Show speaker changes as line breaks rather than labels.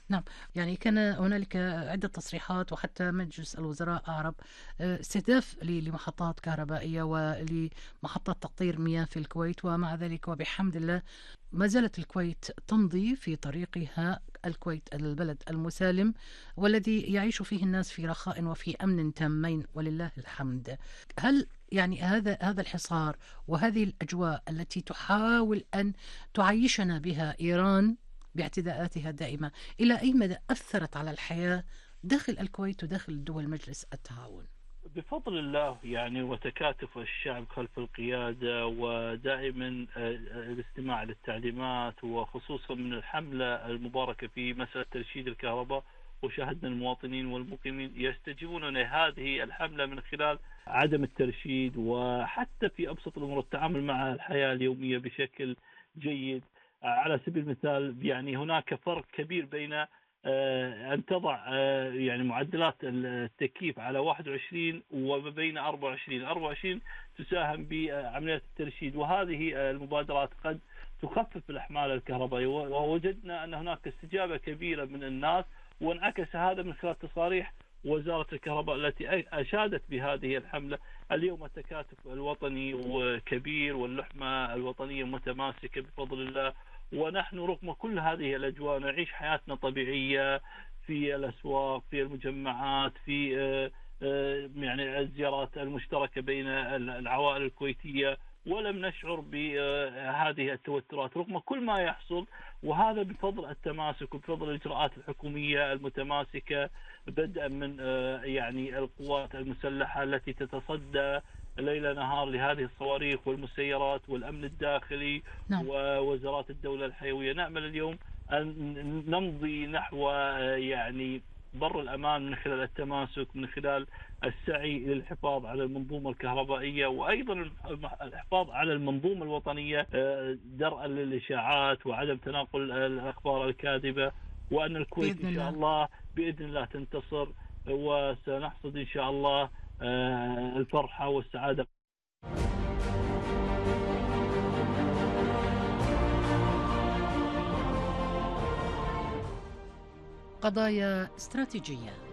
نعم، يعني كان هنالك عدة تصريحات وحتى مجلس الوزراء أعرب استهداف لمحطات كهربائية ولمحطات تقطير مياه في الكويت، ومع ذلك وبحمد الله ما زالت الكويت تمضي في طريقها، الكويت البلد المسالم والذي يعيش فيه الناس في رخاء وفي أمن تامين ولله الحمد. هل يعني هذا الحصار وهذه الأجواء التي تحاول أن تعيشنا بها إيران باعتداءاتها الدائمة، إلى أي مدى أثرت على الحياة داخل الكويت وداخل دول مجلس التعاون؟
بفضل الله يعني وتكاتف الشعب خلف القيادة، ودائما الاستماع للتعليمات، وخصوصا من الحملة المباركة في مسألة ترشيد الكهرباء. وشاهدنا المواطنين والمقيمين يستجيبون لهذه الحملة من خلال عدم الترشيد، وحتى في أبسط الأمور التعامل مع الحياة اليومية بشكل جيد. على سبيل المثال يعني هناك فرق كبير بين أن تضع يعني معدلات التكييف على 21 وما بين 24. 24 تساهم بعمليات الترشيد، وهذه المبادرات قد تخفف الأحمال الكهربائية. ووجدنا أن هناك استجابة كبيرة من الناس، وانعكس هذا من خلال تصاريح وزارة الكهرباء التي أشادت بهذه الحملة. اليوم التكاتف الوطني كبير، واللحمة الوطنية متماسكة بفضل الله. ونحن رغم كل هذه الأجواء نعيش حياتنا طبيعية في الأسواق، في المجمعات، في يعني الزيارات المشتركة بين العوائل الكويتية، ولم نشعر بهذه التوترات رغم كل ما يحصل. وهذا بفضل التماسك وبفضل الإجراءات الحكومية المتماسكة، بدءا من يعني القوات المسلحة التي تتصدى ليل نهار لهذه الصواريخ والمسيرات، والأمن الداخلي،
نعم.
ووزارات الدولة الحيوية. نأمل اليوم أن نمضي نحو يعني بر الأمان من خلال التماسك، من خلال السعي للحفاظ على المنظومة الكهربائية، وأيضا الحفاظ على المنظومة الوطنية، درءا للإشاعات وعدم تناقل الأخبار الكاذبة. وأن الكويت
بإذن
إن شاء
الله.
الله بإذن الله تنتصر، وسنحصد إن شاء الله الفرحة والسعادة.
قضايا استراتيجية